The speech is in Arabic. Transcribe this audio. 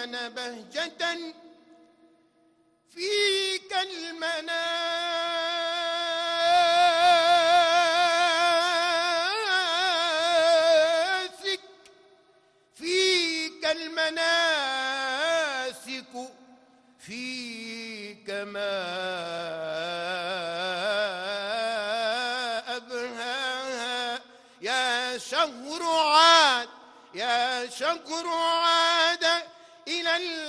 كان بهجة فيك المناسك، فيك المناسك، فيك ما أبهاها. يا شهر عاد، يا شهر عاد إلى